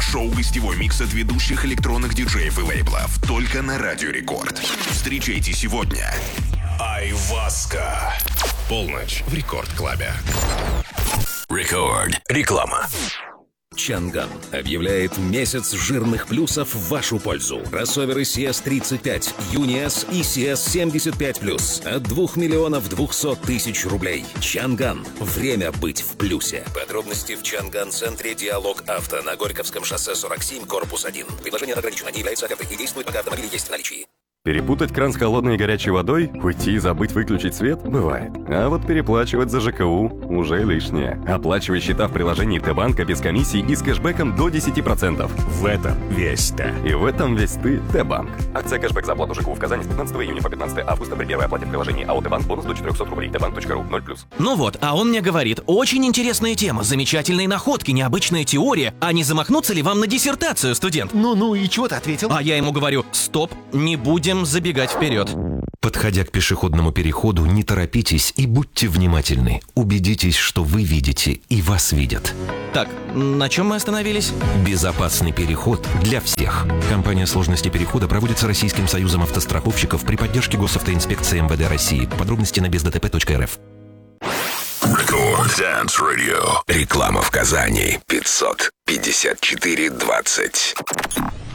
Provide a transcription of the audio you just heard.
Шоу-гостевой микс от ведущих электронных диджеев и лейблов. Только на Радио Рекорд. Встречайте сегодня Айваска. Полночь в Рекорд-клабе. Рекорд. Реклама. Чанган объявляет месяц жирных плюсов в вашу пользу. Кроссоверы CS35, Юниас и CS75+. От 2 миллионов 200 тысяч рублей. Чанган. Время быть в плюсе. Подробности в Чанган-центре «Диалог Авто» на Горьковском шоссе 47, корпус 1. Предложение ограничено, не является офертой и действует, пока автомобиль есть в наличии. Перепутать кран с холодной и горячей водой, уйти и забыть выключить свет – бывает. А вот переплачивать за ЖКУ – уже лишнее. Оплачивай счета в приложении Т-банка без комиссии и с кэшбэком до 10%. В этом весь ты. И в этом весь ты – Т-банк. Акция кэшбэк за оплату ЖКУ в Казани с 15 июня по 15 августа при первой оплате в приложении АО Т-банк бонус до 400 рублей. Тбанк.ру 0+. Ну вот, а он мне говорит, очень интересная тема, замечательные находки, необычная теория. А не замахнуться ли вам на диссертацию, студент? Ну и чего ты ответил? А я ему говорю, стоп, не будем забегать вперед. Подходя к пешеходному переходу, не торопитесь и будьте внимательны. Убедитесь, что вы видите и вас видят. Так, на чем мы остановились? Безопасный переход для всех. Компания «Сложности перехода» проводится Российским союзом автостраховщиков при поддержке Госавтоинспекции МВД России. Подробности на бездтп.рф. Рекорд Dance Radio. Реклама в Казани. 554-20.